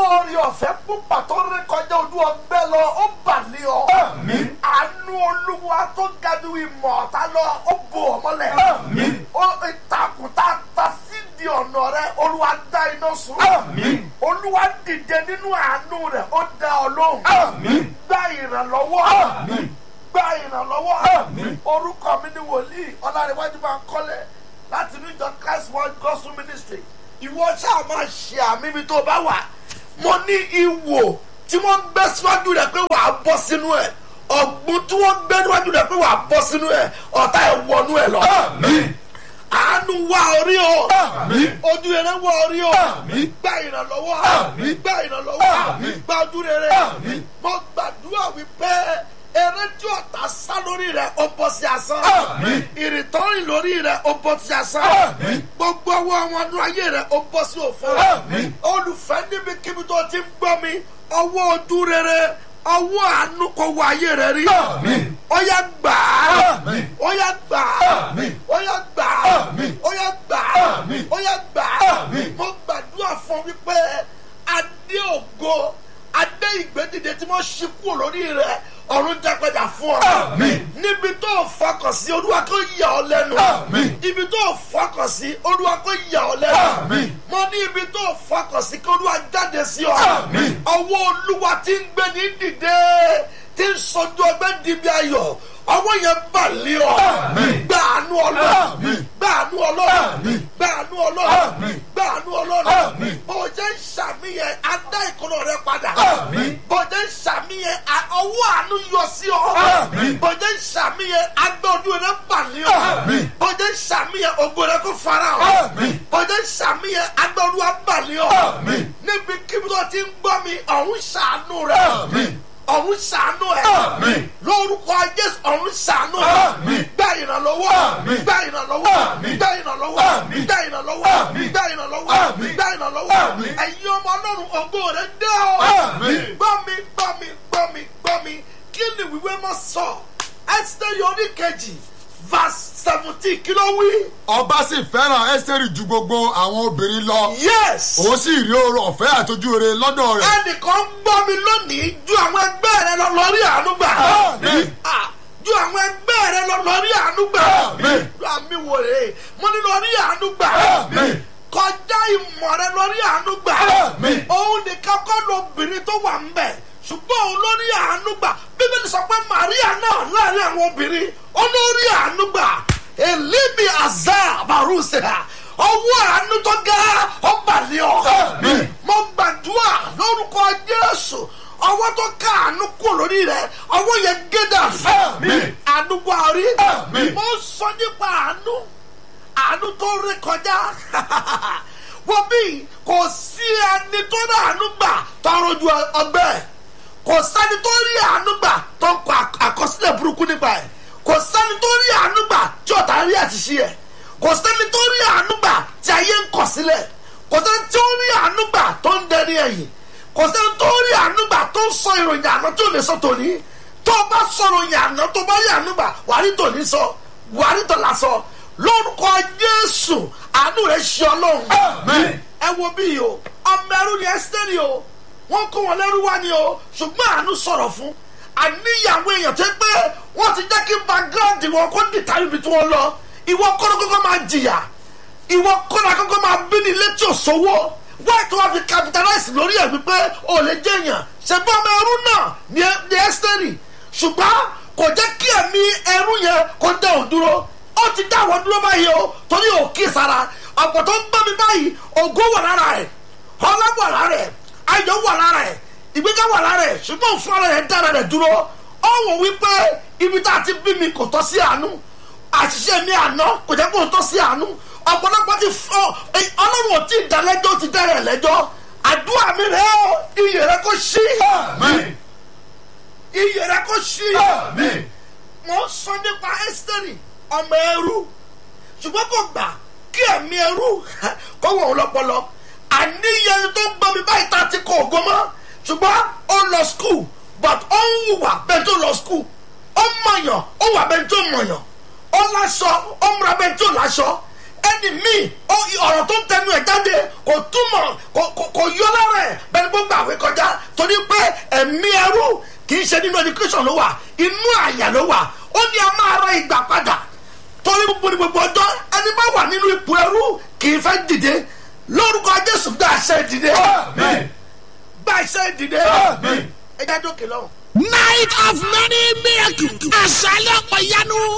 orí ọ̀fẹ́ púpà tó rí kọjá ojú ọgbẹ́ lọ ó bà lé ọ. Àánú Olúwa tó ga ju ìmọ̀ ọ̀tá lọ ó bò ọ́ mọ́lẹ̀. Ìtàkùn tá a ta sídìí ọ̀nà rẹ Olúwa dá iná sun. Olúwa dìde nínú àánú rẹ̀ ó dá ọ lóhùn. Gba ìrànlọ́wọ́. Gba ìrànlọ́wọ́. Orúkọ mi ni wòlíì Ọlárẹ̀wájú Bánkọ́lé láti ní ìjọ Christ World Gospel Ministry. Ìwọ ṣáà máa ṣe àmì mi tó bá wà. Mo ní ìwò tí wọ́n gbé síwájú rẹ̀ pé wàá bọ́ sínú ẹ̀. Ọ̀gbun tí wọ́n gbé níwájú rẹ̀ pé wàá bọ́ sínú ẹ̀. Ọ̀tá ẹ̀ wọnú ẹ̀ lọ. Àánú wá orí o. Ojú rere wá orí o. Gba ìrànlọ́wọ́. Gba ìrànlọ́wọ́. Gba ojú rere. Mo gbàdúrà wípé eré tí ọ̀tá sá lórí rẹ̀ ó bọ́ sí asán. Ìrìntọ́rìn lórí rẹ̀ ó bọ́ sí asán. Gbogbo ọwọ́ àwọn ọdún ayé rẹ̀ ó bọ́ sí òfò. Olùfẹ́ níbikíbi tó ti ń gbọ́ mi ọwọ́ ojú rere ọwọ́ àánú kò wọ ayé rẹ̀ rí. Ó yá gbà á. Ó yá gbà á. Ó yá gbà á. Ó yá gbà á. Ó yá gbà á. Mo gbàdúrà fún wípé adé ògo adé ìgbédìde tí wọ́n ṣí kúrò lórí rẹ̀ ọ̀run jágbẹ́jà fún ọ. Níbi tó fọkàn sí Olúwa kó yà ọ́ lẹ́nu. Ibi tó fọkàn sí Olúwa kó yà ọ́ lẹ́nu. Mo ní ibi tó fọkàn sí kí Olúwa jáde sí ọ. Ọwọ́ Olúwa tí ń gbé ní dìde tí ń sọjú ọgbẹ́ dìbí ayọ̀ ọwọ́ yẹn bà lé ọ. Gba àánú Ọlọ́run. Gba àánú Ọlọ́run. Gba àánú Ọlọ́run. Gba àánú Ọlọ́run. Bó jẹ́ ṣàmìyẹn adá ìkọlọ rẹ padà. Bó jẹ́ ṣàmìyẹn ọwọ́ àánú yọ sí ọ. Bó jẹ́ ṣàmìyẹn agbẹ́ ojú rẹ bà lé ọ. Bó jẹ́ ṣàmìyẹn ògo rẹ kó fara ọ. Bó jẹ́ ṣàmìyẹn agbẹ́ Olúwa bà lé ọ. Níbi kíbi tó ti ń gbọ́ mi ọ̀run ṣàánú rẹ. Ọ̀run ṣàánú ẹ̀. Lórúkọ Jésù ọ̀run ṣàánú ẹ̀. Gba ìrànlọ́wọ́. Gba ìrànlọ́wọ́. Gba ìrànlọ́wọ́. Gba ìrànlọ́wọ́. Gba ìrànlọ́wọ́. Gba ìrànlọ́wọ́. Ẹ̀yin ọmọ Ọlọ́run ògo rẹ̀ dé o. Gbọ́ mi gbọ́ mi gbọ́ mi gbọ́ mi. Kí ni ìwé mọ́ sọ? Ẹ́sítérì orí kejì verse 17 kí ló wí. Ọba sì fẹ́ràn Ẹ́sítérì ju gbogbo àwọn obìnrin lọ. Yes. Ó sì rí oore ọ̀fẹ́ àtọ́jú rere lọ́dọ̀ rẹ̀. Ẹnìkan gbọ́ mi lónìí ju àwọn ẹgbẹ́ rẹ lọ lórí àánú gbà. Ju àwọn ẹgbẹ́ rẹ lọ lórí àánú gbà. Àmì wò rè é. Mo ní lórí àánú gbà. Kọjá ìmọ̀ rẹ lórí àánú gbà. Òun nìkan kọ́ lóbìnrin tó wà ń bẹ̀. Ṣùgbọ́n òun lórí àánú gbà. Bíbélì sọ pé Màríà náà láàrin àwọn obìnrin olórí àánú gbà. Èlíbi àzá àbárùsẹ̀ ọwọ́ àánú tó ga ọba lé ọ. Mo gbàdúrà lórúkọ Jésù ọwọ́ tó ká àánú kú lórí rẹ̀ ọwọ́ yẹn gédà fún àánú wá rí. Mo sọ nípa àánú tó rí kọjá. Wọ́n bí kò sí ẹni tó rí àánú gbà tọrọ ju ọgbẹ́. Kò sẹ́ni tó rí àánú gbà tó ń kọ àkọsílẹ̀ burúkú nípa ẹ̀. Kò sẹ́ni tó rí àánú gbà tí ọ̀tá rí àṣìṣe ẹ̀. Kò sẹ́ni tó rí àánú gbà tí ayé ń kọ̀ sílẹ̀. Kò sẹ́ni tó rí àánú gbà tó ń dẹni ẹ̀yìn. Kò sẹ́ni tó rí àánú gbà tó ń sọ ìròyìn àná tó lè sọ tòní. Tó bá sọ ìròyìn àná tó bá rí àánú gbà wà á rí tòní sọ wà á rí tòlá sọ. Lórúkọ Jésù àánú rẹ̀ ṣe Ọlọ́run. Ẹ wo bí o ọmọ ẹrú ni Ẹ́sítérì o wọ́n kó wọn lẹ́rú wá ni o ṣùgbọ́n àánú sọ̀rọ̀ fún. Àníyàwó èèyàn tó pé wọ́n ti jẹ́ kí background wọn kó dìtà ibi tí wọ́n lọ. Ìwọ kọ́nà kọ́kọ́ máa jìyà. Ìwọ kọ́nà kọ́kọ́ máa bí ní ilé tí ò sówó. Wọ́n ti wá fi capitalize lórí ẹ̀ wípé ò lè jẹ́ èèyàn. Ṣègbọ́n ọmọ ẹrú náà ní Ẹ́sítérì. Ṣùgbọ́n kò jẹ́ kí ẹ̀mí ẹrú yẹn kó dá òun dúró. Ó ti dá àwọn dúró báyìí o torí ò kí sara. Ọ̀pọ̀ tó ń gbọ́ mi báyìí ògo wà lára ẹ̀. Ọlá wà lára ẹ̀. Ayọ̀ wà lára ẹ̀. Ìgbéga wà lára ẹ̀. Ṣùgbọ́n fún ara ẹ̀ dára rẹ̀ dúró. Ó wò wípé ibi tá a ti bí mi kò tọ́ sí àánú. Àṣìṣe mi àná kò jẹ́ kó tọ́ sí àánú. Ọ̀pọ̀lọpọ̀ ti fọ́ Ọlọ́run ò tí ì dá lẹ́jọ́ ó ti dẹ́rẹ̀ lẹ́jọ́. Àdúrà mi rẹ̀ ọ́ iyè rẹ̀ kó ṣí. Iyè rẹ̀ kó ṣí. Mo sọ nípa Ẹ́sítérì ọmọ ẹrú. Ṣùgbọ́n kò gbà kí ẹ̀mí ẹrú kó wọ̀ ọ́ lọ́pọlọ. Àníyàn tó ń gbọ́ mi báyìí tá a ti kọ ògo mọ́. Ṣùgbọ́n ó lọ skul but ó ń wùwà bẹ́ẹ̀ tó lọ skul. Ó mọ̀yàn ó wà bẹ́ẹ̀ tó mọ̀yàn. Ó láṣọ ó múra bẹ́ẹ̀ tó láṣọ. Ẹni míì ọ̀rọ̀ tó ń tẹnu ẹ̀ jáde kò túmọ̀ kò yọ lára ẹ̀ bẹ́ẹ̀ ni gbogbo kàwé kọjá torí pé ẹ̀mí ẹrú kì í ṣe nínú education ló wà inú àyà ló wà ó ní a máa ra ìgbà padà torí gbogbo ọjọ́ ẹni bá wà nínú ipò ẹrú kì í fẹ́ dìde lórúkọ Jésù gba àṣẹ ìdìde gba àṣẹ ìdìde ẹ jẹ́ dókè lọ́hùn. Night of many miracles. Àṣálẹ́ ọ̀pọ̀ ìyanu.